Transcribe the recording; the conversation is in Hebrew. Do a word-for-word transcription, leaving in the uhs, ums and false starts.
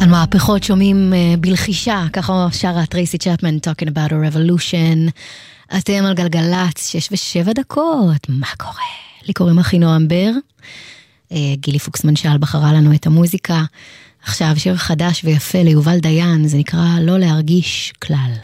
על מהפכות שומעים בלחישה, ככה שרה טרייסי צ'פמן, talking about a revolution. אתם על גלגלץ, שש ושבע דקות, מה קורה? לי קוראים אחינועם בר, גילי פוקסמן שאל בחרה לנו את המוזיקה. עכשיו שיר חדש ויפה ליובל דיין, זה נקרא לא להרגיש כלל.